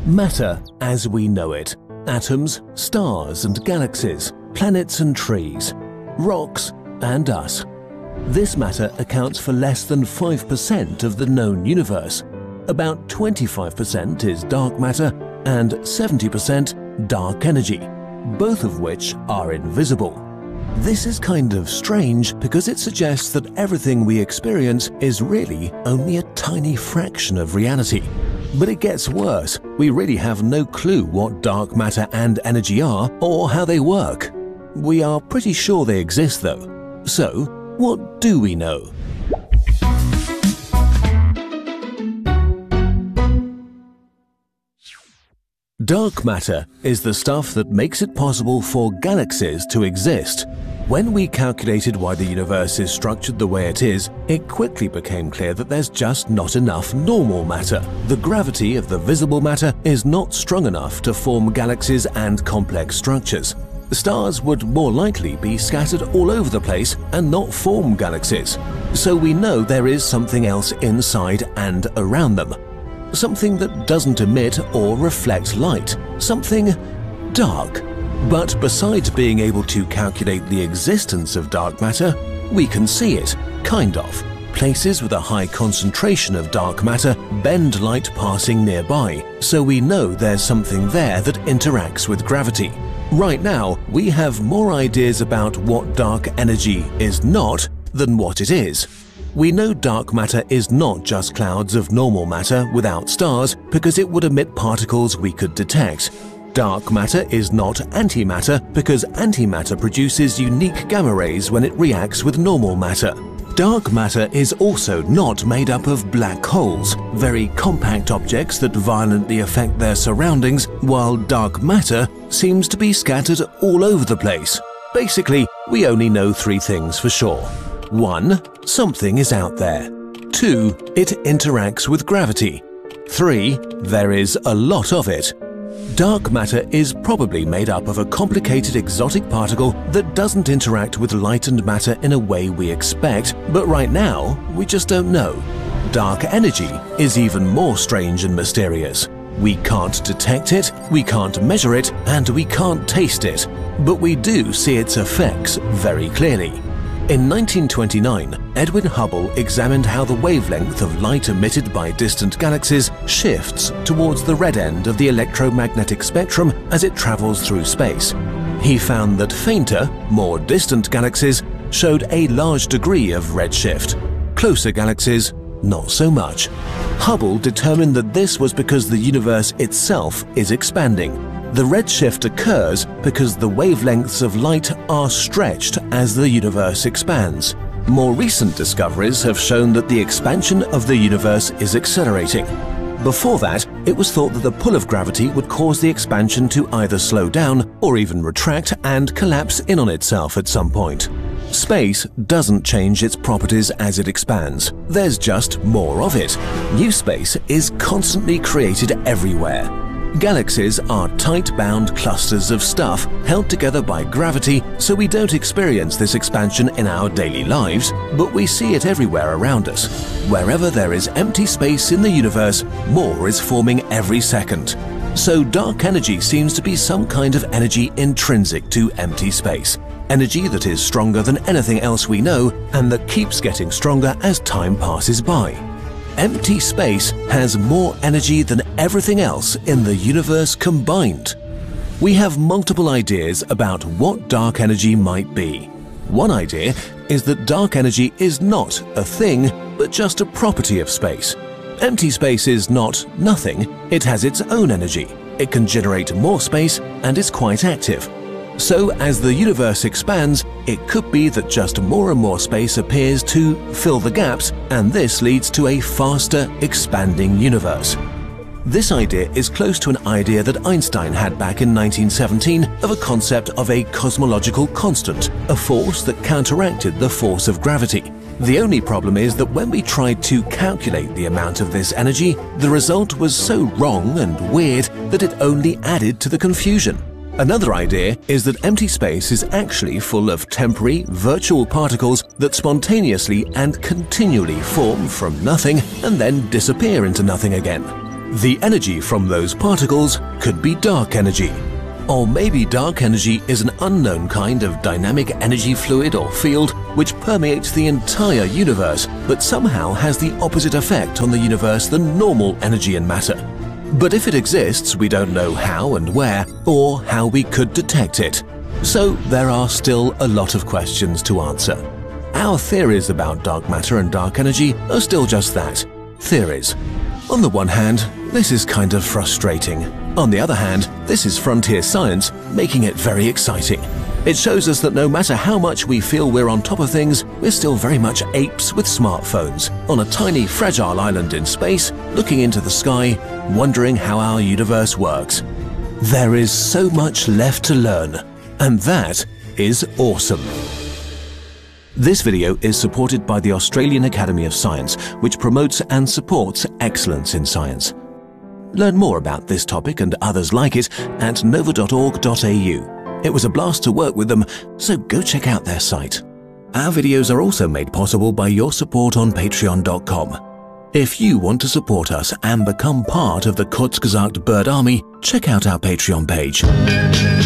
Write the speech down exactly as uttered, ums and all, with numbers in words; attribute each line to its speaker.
Speaker 1: Matter as we know it. Atoms, stars and galaxies, planets and trees, rocks and us. This matter accounts for less than five percent of the known universe. About twenty-five percent is dark matter and seventy percent dark energy, both of which are invisible. This is kind of strange because it suggests that everything we experience is really only a tiny fraction of reality. But it gets worse. We really have no clue what dark matter and energy are or how they work. We are pretty sure they exist though. So, what do we know? Dark matter is the stuff that makes it possible for galaxies to exist. When we calculated why the universe is structured the way it is, it quickly became clear that there's just not enough normal matter. The gravity of the visible matter is not strong enough to form galaxies and complex structures. Stars would more likely be scattered all over the place and not form galaxies. So we know there is something else inside and around them. Something that doesn't emit or reflect light. Something dark. But besides being able to calculate the existence of dark matter, we can see it, kind of. Places with a high concentration of dark matter bend light passing nearby, so we know there's something there that interacts with gravity. Right now, we have more ideas about what dark energy is not than what it is. We know dark matter is not just clouds of normal matter without stars because it would emit particles we could detect. Dark matter is not antimatter because antimatter produces unique gamma rays when it reacts with normal matter. Dark matter is also not made up of black holes, very compact objects that violently affect their surroundings, while dark matter seems to be scattered all over the place. Basically, we only know three things for sure. One, something is out there. Two, it interacts with gravity. Three, there is a lot of it. Dark matter is probably made up of a complicated exotic particle that doesn't interact with light and matter in a way we expect, but right now, we just don't know. Dark energy is even more strange and mysterious. We can't detect it, we can't measure it, and we can't taste it, but we do see its effects very clearly. In nineteen twenty-nine, Edwin Hubble examined how the wavelength of light emitted by distant galaxies shifts towards the red end of the electromagnetic spectrum as it travels through space. He found that fainter, more distant galaxies showed a large degree of redshift. Closer galaxies, not so much. Hubble determined that this was because the universe itself is expanding. The redshift occurs because the wavelengths of light are stretched as the universe expands. More recent discoveries have shown that the expansion of the universe is accelerating. Before that, it was thought that the pull of gravity would cause the expansion to either slow down or even retract and collapse in on itself at some point. Space doesn't change its properties as it expands. There's just more of it. New space is constantly created everywhere. Galaxies are tight-bound clusters of stuff held together by gravity, so we don't experience this expansion in our daily lives, but we see it everywhere around us. Wherever there is empty space in the universe, more is forming every second. So dark energy seems to be some kind of energy intrinsic to empty space. Energy that is stronger than anything else we know and that keeps getting stronger as time passes by. Empty space has more energy than everything else in the universe combined. We have multiple ideas about what dark energy might be. One idea is that dark energy is not a thing, but just a property of space. Empty space is not nothing, it has its own energy. It can generate more space and is quite active. So as the universe expands, it could be that just more and more space appears to fill the gaps, and this leads to a faster, expanding universe. This idea is close to an idea that Einstein had back in nineteen seventeen of a concept of a cosmological constant, a force that counteracted the force of gravity. The only problem is that when we tried to calculate the amount of this energy, the result was so wrong and weird that it only added to the confusion. Another idea is that empty space is actually full of temporary, virtual particles that spontaneously and continually form from nothing and then disappear into nothing again. The energy from those particles could be dark energy. Or maybe dark energy is an unknown kind of dynamic energy fluid or field which permeates the entire universe but somehow has the opposite effect on the universe than normal energy and matter. But if it exists, we don't know how and where, or how we could detect it. So there are still a lot of questions to answer. Our theories about dark matter and dark energy are still just that, theories. On the one hand, this is kind of frustrating. On the other hand, this is frontier science, making it very exciting. It shows us that no matter how much we feel we're on top of things, we're still very much apes with smartphones, on a tiny fragile island in space, looking into the sky, wondering how our universe works. There is so much left to learn, and that is awesome. This video is supported by the Australian Academy of Science, which promotes and supports excellence in science. Learn more about this topic and others like it at nova dot org dot A U. It was a blast to work with them, so go check out their site. Our videos are also made possible by your support on patreon dot com. If you want to support us and become part of the Kurzgesagt Bird Army, check out our Patreon page.